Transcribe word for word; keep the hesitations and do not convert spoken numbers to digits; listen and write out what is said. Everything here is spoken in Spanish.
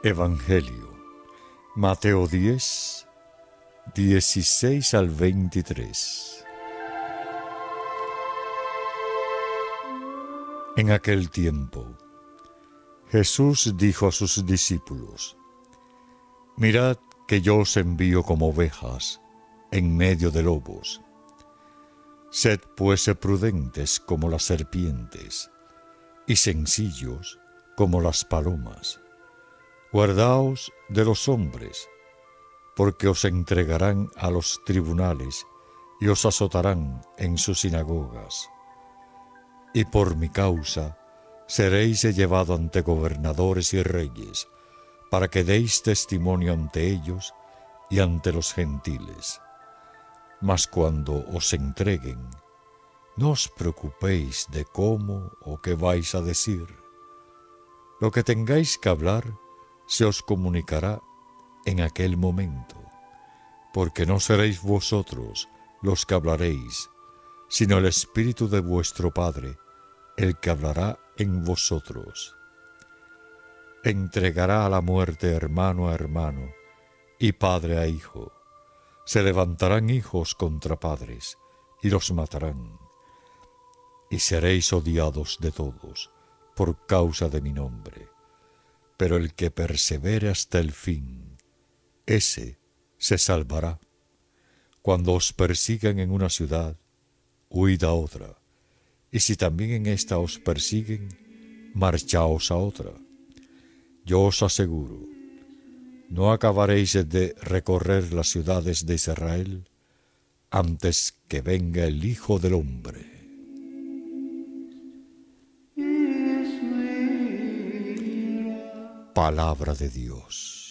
Evangelio, Mateo diez, dieciséis al veintitrés. En aquel tiempo, Jesús dijo a sus discípulos: Mirad que yo os envío como ovejas en medio de lobos. Sed pues prudentes como las serpientes y sencillos como las palomas. Guardaos de los hombres, porque os entregarán a los tribunales y os azotarán en sus sinagogas. Y por mi causa seréis llevados ante gobernadores y reyes, para que deis testimonio ante ellos y ante los gentiles. Mas cuando os entreguen, no os preocupéis de cómo o qué vais a decir. Lo que tengáis que hablar se os comunicará en aquel momento, porque no seréis vosotros los que hablaréis, sino el Espíritu de vuestro Padre, el que hablará en vosotros. Entregará a la muerte hermano a hermano y padre a hijo. Se levantarán hijos contra padres y los matarán. Y seréis odiados de todos por causa de mi nombre. Pero el que persevere hasta el fin, ese se salvará. Cuando os persigan en una ciudad, huid a otra. Y si también en esta os persiguen, marchaos a otra. Yo os aseguro, no acabaréis de recorrer las ciudades de Israel antes que venga el Hijo del Hombre. Palabra de Dios.